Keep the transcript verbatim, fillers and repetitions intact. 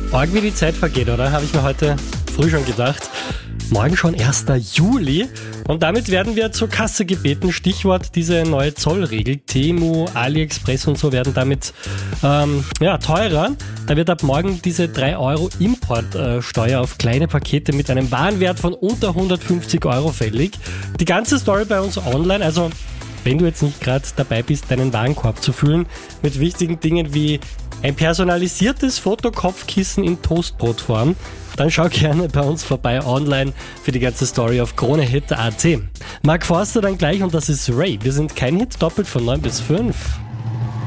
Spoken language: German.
Arg wie die Zeit vergeht, oder? Habe ich mir heute früh schon gedacht. Morgen schon erster Juli und damit werden wir zur Kasse gebeten. Stichwort diese neue Zollregel. Temu, AliExpress und so werden damit ähm, ja, teurer. Da wird ab morgen diese drei Euro Importsteuer auf kleine Pakete mit einem Warenwert von unter hundertfünfzig Euro fällig. Die ganze Story bei uns online, also wenn du jetzt nicht gerade dabei bist, deinen Warenkorb zu füllen mit wichtigen Dingen wie ein personalisiertes Fotokopfkissen in Toastbrotform, dann schau gerne bei uns vorbei online für die ganze Story auf kronehit punkt at. Mark Forster dann gleich und das ist Ray. Wir sind kein Hit, doppelt von neun bis fünf.